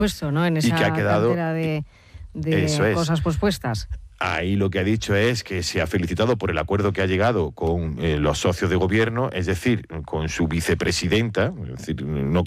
puesto, ¿no? En esa cartera de cosas pospuestas. Ahí lo que ha dicho es que se ha felicitado por el acuerdo que ha llegado con los socios de gobierno, es decir, con su vicepresidenta, es decir, no